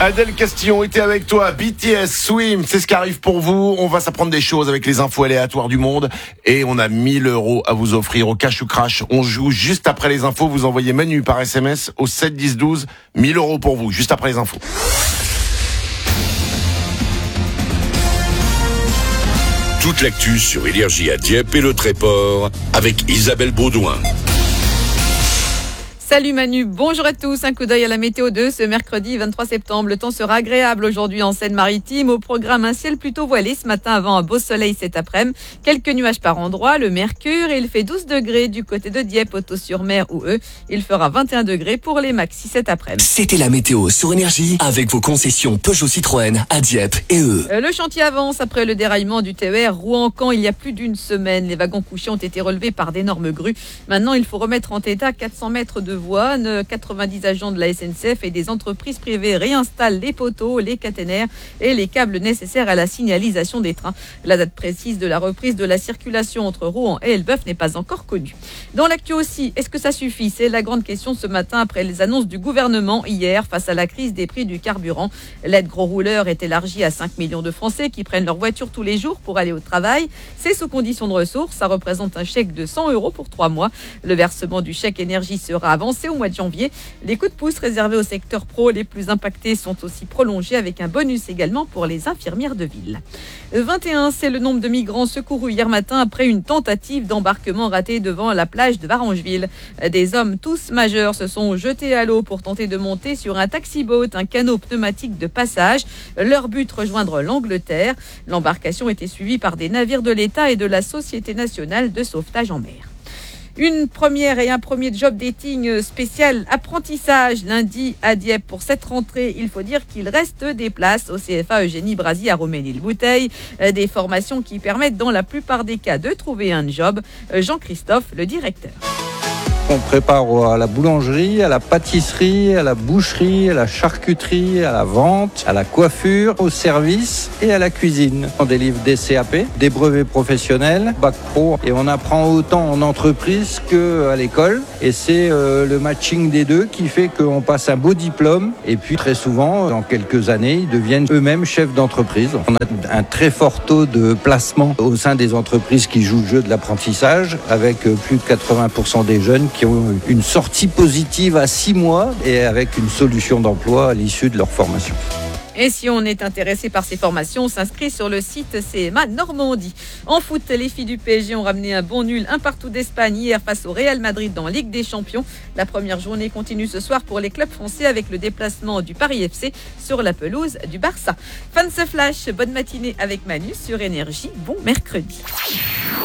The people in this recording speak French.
Adèle Castillon était avec toi. BTS, Swim, c'est ce qui arrive pour vous. On va s'apprendre des choses avec les infos aléatoires du monde. Et on a 1000 € à vous offrir au Cash ou Crash. On joue juste après les infos. Vous envoyez Manu par SMS au 7 10 12. 1000 € pour vous, juste après les infos. Toute l'actu sur Énergie à Dieppe et le Tréport avec Isabelle Baudouin. Salut Manu, bonjour à tous. Un coup d'œil à la météo 2 ce mercredi 23 septembre. Le temps sera agréable aujourd'hui en Seine-Maritime. Au programme, un ciel plutôt voilé ce matin avant un beau soleil cet après-midi. Quelques nuages par endroits, le mercure, et il fait 12 degrés du côté de Dieppe, Autos-sur-Mer ou il fera 21 degrés pour les maxi cet après-midi. C'était la météo sur Énergie avec vos concessions Peugeot Citroën à Dieppe et Le chantier avance après le déraillement du TER Rouen-Caen il y a plus d'une semaine. Les wagons couchés ont été relevés par d'énormes grues. Maintenant, il faut remettre en état 400 mètres de voies. 90 agents de la SNCF et des entreprises privées réinstallent les poteaux, les caténaires et les câbles nécessaires à la signalisation des trains. La date précise de la reprise de la circulation entre Rouen et Elbeuf n'est pas encore connue. Dans l'actu aussi, est-ce que ça suffit ? C'est la grande question ce matin après les annonces du gouvernement hier face à la crise des prix du carburant. L'aide gros rouleur est élargie à 5 millions de Français qui prennent leur voiture tous les jours pour aller au travail. C'est sous condition de ressources. Ça représente un chèque de 100 € pour 3 mois. Le versement du chèque énergie sera avancé au mois de janvier. Les coups de pouce réservés au secteur pro les plus impactés sont aussi prolongés avec un bonus également pour les infirmières de ville. 21, c'est le nombre de migrants secourus hier matin après une tentative d'embarquement ratée devant la plage de Varangeville. Des hommes tous majeurs se sont jetés à l'eau pour tenter de monter sur un taxi-boat, un canot pneumatique de passage. Leur but, rejoindre l'Angleterre. L'embarcation était suivie par des navires de l'État et de la Société nationale de sauvetage en mer. Une première et un premier job dating spécial apprentissage lundi à Dieppe. Pour cette rentrée, il faut dire qu'il reste des places au CFA Eugénie Brazy à Roménil-Bouteille. Des formations qui permettent dans la plupart des cas de trouver un job. Jean-Christophe, le directeur. On prépare à la boulangerie, à la pâtisserie, à la boucherie, à la charcuterie, à la vente, à la coiffure, au service et à la cuisine. On délivre des CAP, des brevets professionnels, bac pro, et on apprend autant en entreprise qu'à l'école. Et c'est le matching des deux qui fait qu'on passe un beau diplôme. Et puis très souvent, dans quelques années, ils deviennent eux-mêmes chefs d'entreprise. On a un très fort taux de placement au sein des entreprises qui jouent le jeu de l'apprentissage, avec plus de 80% des jeunes qui ont une sortie positive à 6 mois et avec une solution d'emploi à l'issue de leur formation. Et si on est intéressé par ces formations, on s'inscrit sur le site CMA Normandie. En foot, les filles du PSG ont ramené un bon nul, un partout d'Espagne hier face au Real Madrid dans Ligue des Champions. La première journée continue ce soir pour les clubs français avec le déplacement du Paris FC sur la pelouse du Barça. Fin de ce flash, bonne matinée avec Manu sur Énergie. Bon mercredi.